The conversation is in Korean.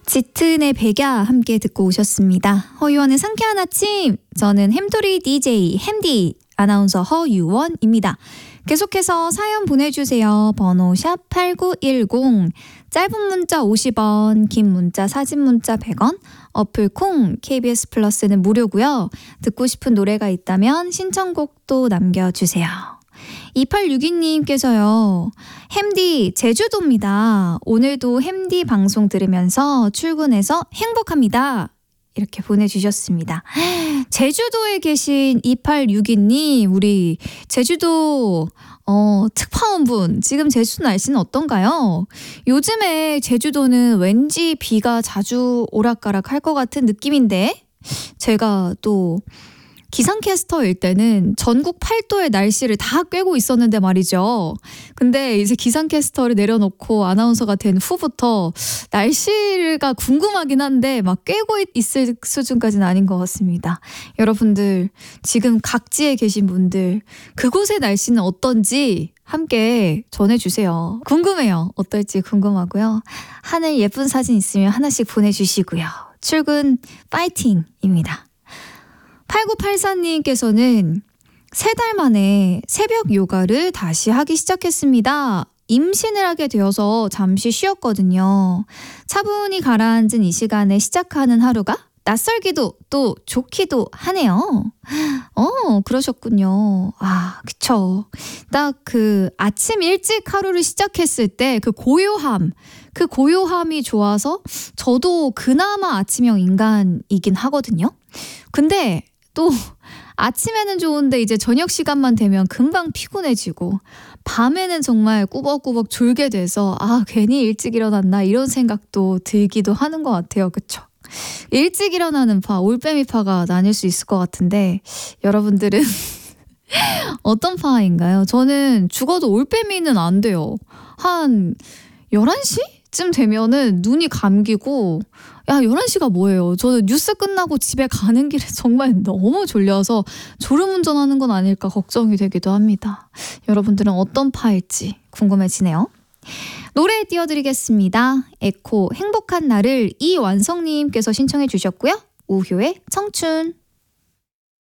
짙은의 백야 함께 듣고 오셨습니다. 허유원의 상쾌한 아침, 저는 햄토리 DJ 햄디 아나운서 허유원입니다. 계속해서 사연 보내주세요. 번호 샵 8910, 짧은 문자 50원, 긴 문자 사진 문자 100원, 어플 콩 KBS 플러스는 무료고요. 듣고 싶은 노래가 있다면 신청곡도 남겨주세요. 2862님께서요. 햄디 제주도입니다. 오늘도 햄디 방송 들으면서 출근해서 행복합니다. 이렇게 보내주셨습니다. 제주도에 계신 2862님, 우리 제주도 특파원분, 지금 제주도 날씨는 어떤가요? 요즘에 제주도는 왠지 비가 자주 오락가락 할 것 같은 느낌인데, 제가 또 기상캐스터일 때는 전국 8도의 날씨를 다 꿰고 있었는데 말이죠. 근데 이제 기상캐스터를 내려놓고 아나운서가 된 후부터 날씨가 궁금하긴 한데 막 꿰고 있을 수준까지는 아닌 것 같습니다. 여러분들 지금 각지에 계신 분들 그곳의 날씨는 어떤지 함께 전해주세요. 궁금해요. 어떨지 궁금하고요. 하늘 예쁜 사진 있으면 하나씩 보내주시고요. 출근 파이팅입니다. 8984님께서는 3달 만에 새벽 요가를 다시 하기 시작했습니다. 임신을 하게 되어서 잠시 쉬었거든요. 차분히 가라앉은 이 시간에 시작하는 하루가 낯설기도 또 좋기도 하네요. 그러셨군요. 아, 그쵸. 딱 그 아침 일찍 하루를 시작했을 때 그 고요함이 좋아서 저도 그나마 아침형 인간이긴 하거든요. 근데 또 아침에는 좋은데 이제 저녁 시간만 되면 금방 피곤해지고 밤에는 정말 꾸벅꾸벅 졸게 돼서 괜히 일찍 일어났나 이런 생각도 들기도 하는 것 같아요. 그쵸? 일찍 일어나는 파, 올빼미파가 나뉠 수 있을 것 같은데 여러분들은 어떤 파인가요? 저는 죽어도 올빼미는 안 돼요. 한 11시쯤 되면은 눈이 감기고 11시가 뭐예요? 저는 뉴스 끝나고 집에 가는 길에 정말 너무 졸려서 졸음운전하는 건 아닐까 걱정이 되기도 합니다. 여러분들은 어떤 파일지 궁금해지네요. 노래 띄워드리겠습니다. 에코 행복한 날을 이완성님께서 신청해 주셨고요. 우효의 청춘.